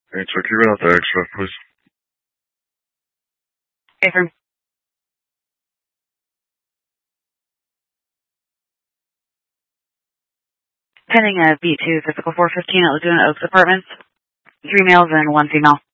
Hey, Chuck, you ran out the extra, please. Affirm. Pending a B2 physical 415 at Laguna Oaks Apartments. 3 males and 1 female.